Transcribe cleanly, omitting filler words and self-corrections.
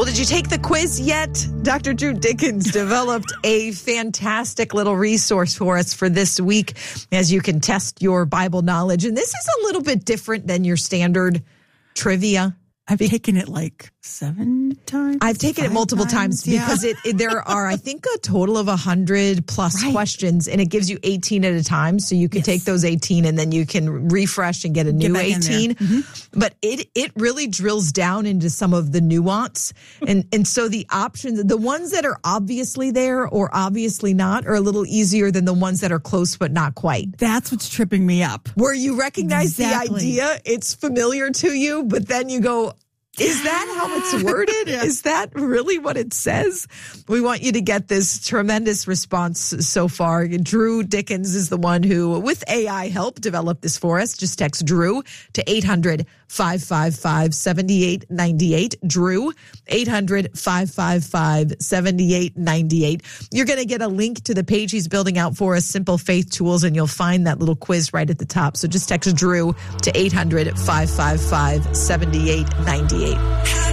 Well, did you take the quiz yet? Dr. Drew Dickens developed a fantastic little resource for us for this week as you can test your Bible knowledge. And this is a little bit different than your standard trivia. I've taken it like 7 times. I've taken it multiple times because there are, I think, a total of 100 plus questions, and it gives you 18 at a time. So you can take those 18 and then you can refresh and get a new 18. But it really drills down into some of the nuance. And so the options, the ones that are obviously there or obviously not, are a little easier than the ones that are close but not quite. That's what's tripping me up. Where you recognize the idea, it's familiar to you, but then you go, is that how it's worded? Is that really what it says? We want you to get this tremendous response so far. Drew Dickens is the one who, with AI help, developed this for us. Just text Drew to 800-555-7898. Drew, 800-555-7898. You're going to get a link to the page he's building out for us, Simple Faith Tools, and you'll find that little quiz right at the top. So just text Drew to 800-555-7898.